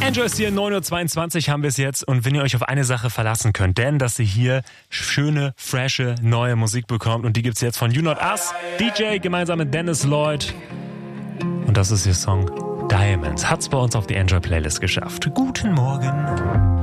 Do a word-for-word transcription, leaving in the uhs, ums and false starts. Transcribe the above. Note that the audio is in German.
Enjoy ist hier, neun Uhr zweiundzwanzig haben wir es jetzt. Und wenn ihr euch auf eine Sache verlassen könnt, denn dass ihr hier schöne, frische, neue Musik bekommt. Und die gibt's jetzt von You Not Us, D J gemeinsam mit Dennis Lloyd. Und das ist ihr Song Diamonds. Hat's bei uns auf die Enjoy Playlist geschafft. Guten Morgen.